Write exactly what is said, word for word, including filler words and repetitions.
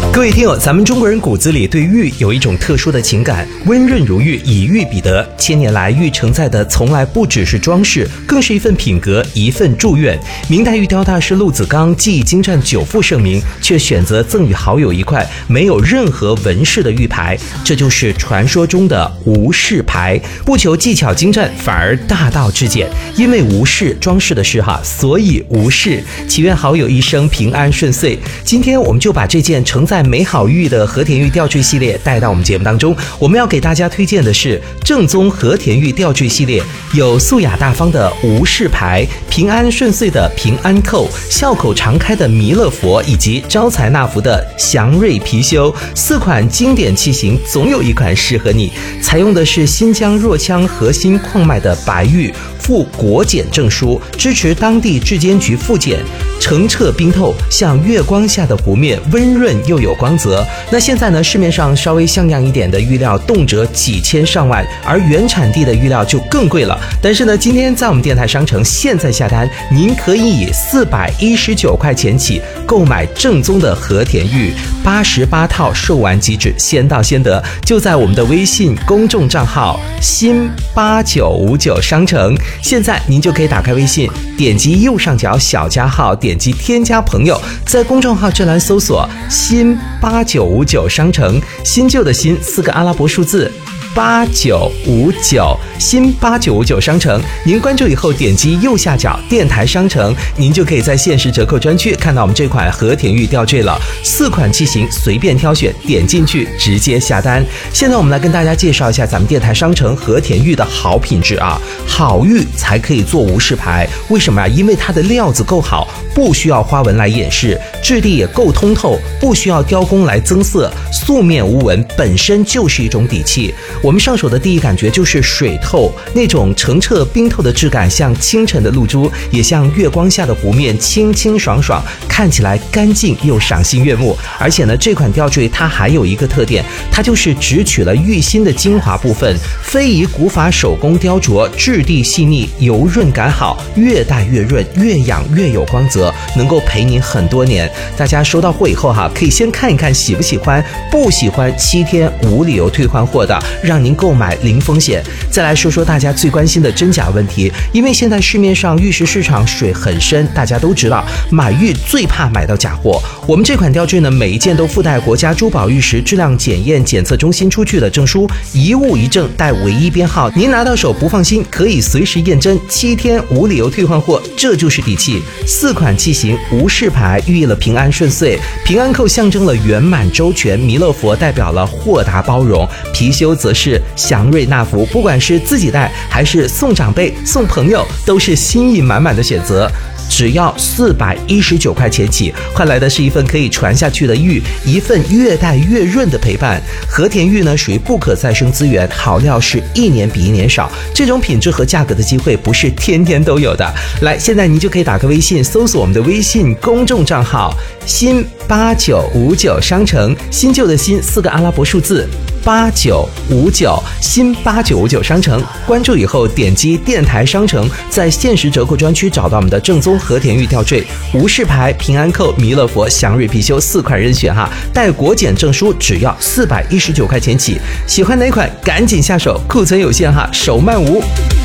各位听友，咱们中国人骨子里对玉有一种特殊的情感，温润如玉，以玉比德。千年来，玉承载的从来不只是装饰，更是一份品格，一份祝愿。明代玉雕大师陆子刚技艺精湛，久负盛名，却选择赠与好友一块没有任何纹饰的玉牌，这就是传说中的无饰牌。不求技巧精湛，反而大道至简。因为无饰装饰的饰哈，所以无饰。祈愿好友一生平安顺遂。今天我们就把这件承载美好玉的和田玉吊坠系列带到我们节目当中。我们要给大家推荐的是正宗和田玉吊坠系列，有素雅大方的无饰牌，平安顺遂的平安扣，笑口常开的弥勒佛，以及招财纳福的祥瑞貔貅。四款经典器型，总有一款适合你。采用的是新疆若羌核心矿脉的白玉，附国检证书，支持当地质监局复检，澄澈冰透，像月光下的湖面，温润又有光泽。那现在呢，市面上稍微像样一点的玉料动辄几千上万，而原产地的玉料就更贵了。但是呢，今天在我们电台商城现在下单，您可以以四百一十九块钱起购买正宗的和田玉，八十八套售完即止，先到先得。就在我们的微信公众账号新八九五九商城，现在您就可以打开微信，点击右上角小加号，点击添加朋友，在公众号这栏搜索新八九五九商城，新旧的新四个阿拉伯数字八九五九，新八九五九商城。您关注以后点击右下角电台商城，您就可以在限时折扣专区看到我们这款和田玉吊坠了。四款器型随便挑选，点进去直接下单。现在我们来跟大家介绍一下咱们电台商城和田玉的好品质啊，好玉才可以做无饰牌。为什么啊？因为它的料子够好，不需要花纹来掩饰，质地也够通透，不需要雕工来增色，素面无纹本身就是一种底气。我们上手的第一感觉就是水透，那种澄澈冰透的质感，像清晨的露珠，也像月光下的湖面，清清爽爽，看起来干净又赏心悦目。而且呢，这款吊坠它还有一个特点，它就是只取了玉心的精华部分，非遗古法手工雕琢，质地细腻，油润感好，越戴越润，越养越有光泽，能够陪您很多年。大家收到货以后哈，可以先看一看喜不喜欢，不喜欢七天无理由退换货的，让您购买零风险。再来说说大家最关心的真假问题，因为现在市面上玉石市场水很深，大家都知道买玉最怕买到假货。我们这款吊坠呢，每一件都附带国家珠宝玉石质量检验检测中心出具的证书，一物一证，带唯一编号，您拿到手不放心可以随时验真，七天无理由退换货，这就是底气。四款器型无饰牌寓意了平安顺遂，平安扣象征了圆满周全，弥勒佛代表了豁达包容，貔貅则是祥瑞纳福，不管是自己戴还是送长辈送朋友，都是心意满满的选择。只要四百一十九块钱起，换来的是一份可以传下去的玉，一份越戴越润的陪伴。和田玉呢，属于不可再生资源，好料是一年比一年少，这种品质和价格的机会不是天天都有的。来，现在您就可以打开微信，搜索我们的微信公众账号新八九五九商城，新旧的新四个阿拉伯数字八九五九，新八九五九商城。关注以后点击电台商城，在限时折扣专区找到我们的正宗和田玉吊坠，无饰牌、平安扣、弥勒佛、祥瑞貔貅四款任选哈，带国检证书，只要四百一十九块钱起。喜欢哪款赶紧下手，库存有限哈，手慢无。